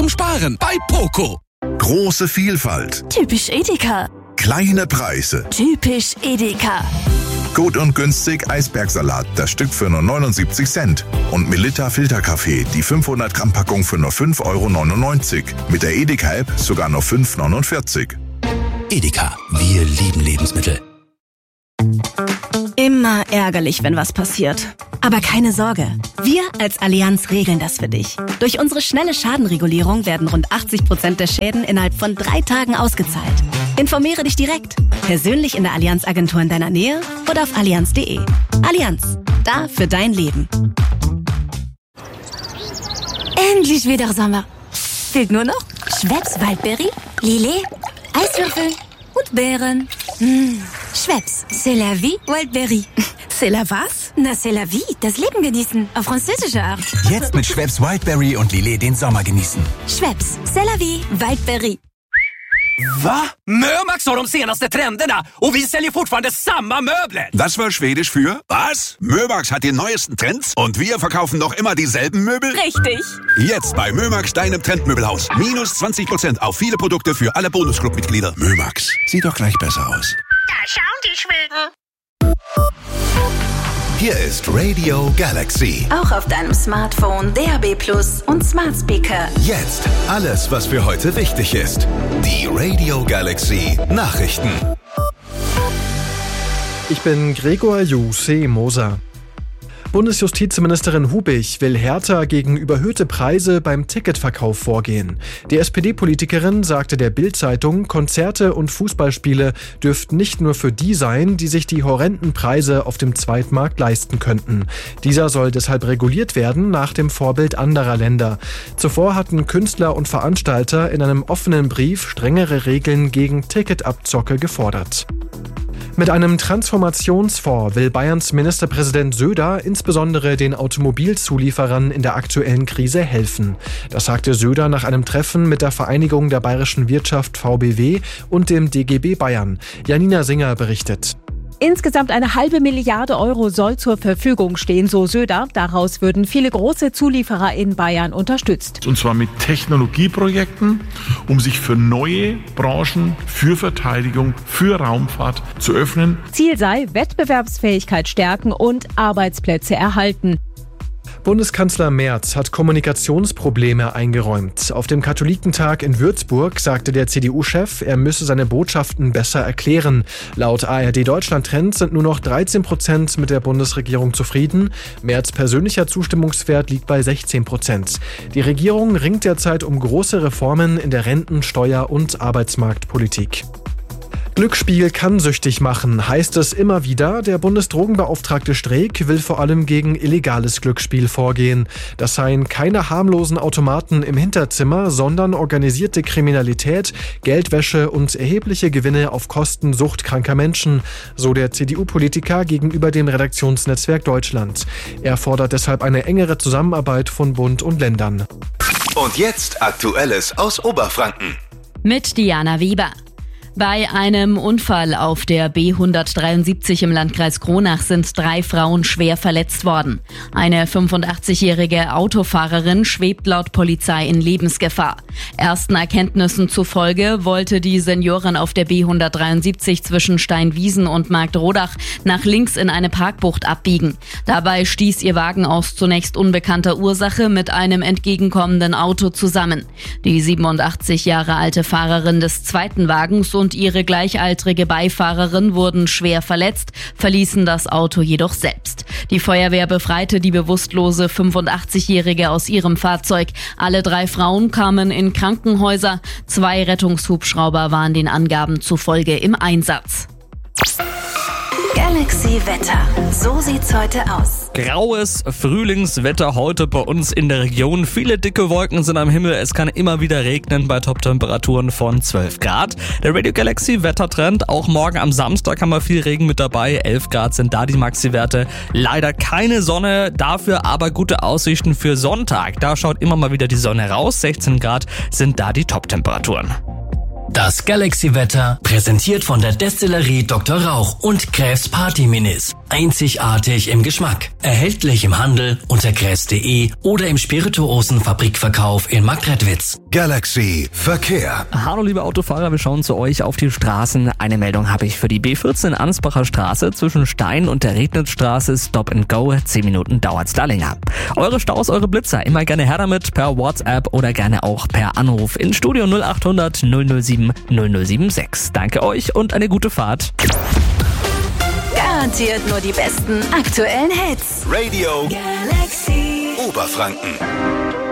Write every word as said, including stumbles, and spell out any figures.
zum Sparen bei Poco. Große Vielfalt. Typisch Edeka. Kleine Preise. Typisch Edeka. Gut und günstig Eisbergsalat, das Stück für nur neunundsiebzig Cent. Und Melitta Filterkaffee, die fünfhundert Gramm Packung für nur fünf Euro neunundneunzig. Mit der Edeka-App sogar nur fünf Euro neunundvierzig. Edeka, wir lieben Lebensmittel. Immer ärgerlich, wenn was passiert. Aber keine Sorge, wir als Allianz regeln das für dich. Durch unsere schnelle Schadenregulierung werden rund achtzig Prozent der Schäden innerhalb von drei Tagen ausgezahlt. Informiere dich direkt, persönlich in der Allianz-Agentur in deiner Nähe oder auf allianz punkt de. Allianz, da für dein Leben. Endlich wieder Sommer. Fehlt nur noch Schweppes Waldberry, Lillet, Eiswürfel und Beeren. Mmh. Schweppes, c'est la vie, Wildberry. C'est la was? Na, c'est la vie, das Leben genießen, auf französische Art. Jetzt mit Schweppes Wildberry und Lillet den Sommer genießen. Schweppes, c'est la vie, Wildberry. Va? Mömax har de senaste trenderna och vi säljer fortfarande samma möbler. Das war Schwedisch für was? Mömax hat die neuesten Trends und wir verkaufen noch immer dieselben Möbel? Richtig. Jetzt bei Mömax, deinem Trendmöbelhaus. Minus zwanzig Prozent auf viele Produkte für alle Bonusclub-Mitglieder. Mömax, sieht doch gleich besser aus. Da schauen die Schweden. Hier ist Radio Galaxy. Auch auf deinem Smartphone, D A B Plus und Smart Speaker. Jetzt alles, was für heute wichtig ist. Die Radio Galaxy Nachrichten. Ich bin Gregor Jussi Moser. Bundesjustizministerin Hubich will härter gegen überhöhte Preise beim Ticketverkauf vorgehen. Die S P D-Politikerin sagte der Bild-Zeitung, Konzerte und Fußballspiele dürften nicht nur für die sein, die sich die horrenden Preise auf dem Zweitmarkt leisten könnten. Dieser soll deshalb reguliert werden nach dem Vorbild anderer Länder. Zuvor hatten Künstler und Veranstalter in einem offenen Brief strengere Regeln gegen Ticketabzocke gefordert. Mit einem Transformationsfonds will Bayerns Ministerpräsident Söder insbesondere den Automobilzulieferern in der aktuellen Krise helfen. Das sagte Söder nach einem Treffen mit der Vereinigung der bayerischen Wirtschaft V B W und dem D G B Bayern. Janina Singer berichtet. Insgesamt eine halbe Milliarde Euro soll zur Verfügung stehen, so Söder. Daraus würden viele große Zulieferer in Bayern unterstützt. Und zwar mit Technologieprojekten, um sich für neue Branchen, für Verteidigung, für Raumfahrt zu öffnen. Ziel sei Wettbewerbsfähigkeit stärken und Arbeitsplätze erhalten. Bundeskanzler Merz hat Kommunikationsprobleme eingeräumt. Auf dem Katholikentag in Würzburg sagte der C D U-Chef, er müsse seine Botschaften besser erklären. Laut A R D Deutschland Trend sind nur noch dreizehn Prozent mit der Bundesregierung zufrieden. Merz' persönlicher Zustimmungswert liegt bei sechzehn Prozent. Die Regierung ringt derzeit um große Reformen in der Renten-, Steuer- und Arbeitsmarktpolitik. Glücksspiel kann süchtig machen, heißt es immer wieder. Der Bundesdrogenbeauftragte Streeck will vor allem gegen illegales Glücksspiel vorgehen. Das seien keine harmlosen Automaten im Hinterzimmer, sondern organisierte Kriminalität, Geldwäsche und erhebliche Gewinne auf Kosten suchtkranker Menschen, so der C D U-Politiker gegenüber dem Redaktionsnetzwerk Deutschland. Er fordert deshalb eine engere Zusammenarbeit von Bund und Ländern. Und jetzt Aktuelles aus Oberfranken. Mit Diana Weber. Bei einem Unfall auf der B hundertdreiundsiebzig im Landkreis Kronach sind drei Frauen schwer verletzt worden. Eine fünfundachtzigjährige Autofahrerin schwebt laut Polizei in Lebensgefahr. Ersten Erkenntnissen zufolge wollte die Seniorin auf der B hundertdreiundsiebzig zwischen Steinwiesen und Marktrodach nach links in eine Parkbucht abbiegen. Dabei stieß ihr Wagen aus zunächst unbekannter Ursache mit einem entgegenkommenden Auto zusammen. Die siebenundachtzig Jahre alte Fahrerin des zweiten Wagens und ihre gleichaltrige Beifahrerin wurden schwer verletzt, verließen das Auto jedoch selbst. Die Feuerwehr befreite die bewusstlose fünfundachtzigjährige aus ihrem Fahrzeug. Alle drei Frauen kamen in Krankenhäuser. Zwei Rettungshubschrauber waren den Angaben zufolge im Einsatz. Galaxy Wetter. So sieht's heute aus. Graues Frühlingswetter heute bei uns in der Region. Viele dicke Wolken sind am Himmel. Es kann immer wieder regnen bei Top-Temperaturen von zwölf Grad. Der Radio Galaxy Wettertrend. Auch morgen am Samstag haben wir viel Regen mit dabei. elf Grad sind da die Maxi-Werte. Leider keine Sonne, dafür aber gute Aussichten für Sonntag. Da schaut immer mal wieder die Sonne raus. sechzehn Grad sind da die Top-Temperaturen. Das Galaxy-Wetter, präsentiert von der Destillerie Doktor Rauch und Kräfs Party Minis. Einzigartig im Geschmack. Erhältlich im Handel unter kräfs punkt de oder im Spirituosenfabrikverkauf in Marktredwitz. Galaxy Verkehr. Hallo liebe Autofahrer, wir schauen zu euch auf die Straßen. Eine Meldung habe ich für die B vierzehn Ansbacher Straße zwischen Stein und der Regnitstraße. Stop and Go, zehn Minuten dauert's da länger. Eure Staus, eure Blitzer, immer gerne her damit per WhatsApp oder gerne auch per Anruf in Studio null acht hundert null null sieben null null sieben sechs. Danke euch und eine gute Fahrt. Garantiert nur die besten aktuellen Hits. Radio Galaxy Oberfranken.